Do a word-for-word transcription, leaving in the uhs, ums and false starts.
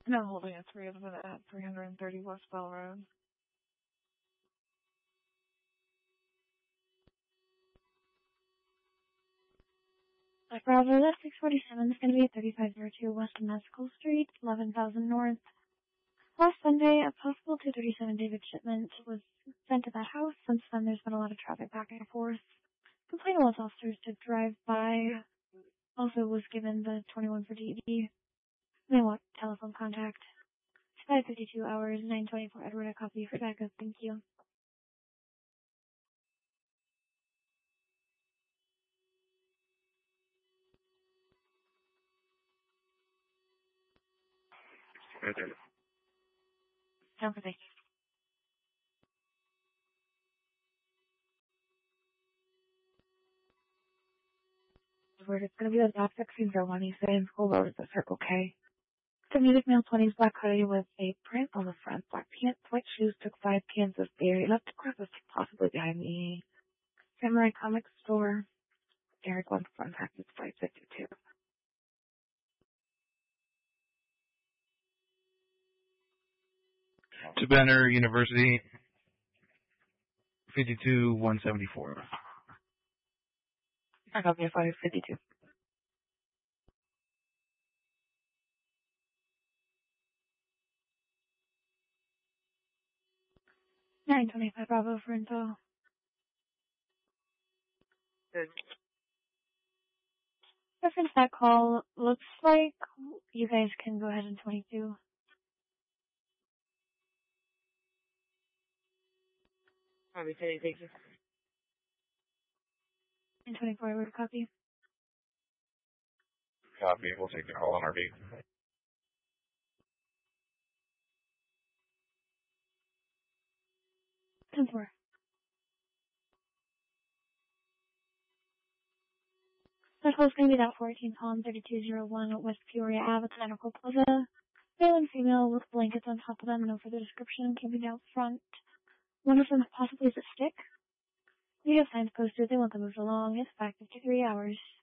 Now holding a three of it at three hundred thirty West Bell Road. Black Bravo, that's six forty-seven. It's going to be at thirty-five oh two West Mescal Street, eleven thousand North. Last Sunday, a possible two thirty-seven David shipment was sent to that house. Since then, there's been a lot of traffic back and forth. Complaint wants officers to drive by. Also was given the twenty-one for D D. They want telephone contact. It's five fifty-two hours, nine twenty-four Edward, a copy for backup. Thank you. Okay. Sounds good. Word, it's going to be the dot six zero one. He's saying School Road is the Circle K. The Music Mail twenties black hoodie with a print on the front, black pants, white shoes, took five cans of beer. He left a crevice possibly behind the Samurai Comic Store. Eric went front half is five fifty-two. To Banner University, fifty-two one seventy-four. I got me a five fifty-two. nine twenty-five Bravo for info. Good. Reference that call. Looks like you guys can go ahead in twenty-two. Probably say thank you. And twenty-four, word copy. Copy. We'll take the call on R V. ten four. That call's going to be that fourteen Palm thirty-two oh one West Peoria Ave at the Medical Plaza. Male and female with blankets on top of them. No further description. Camping out front. One of them possibly is a stick. We have signs posted. They want them moved along. It's five fifty-three hours.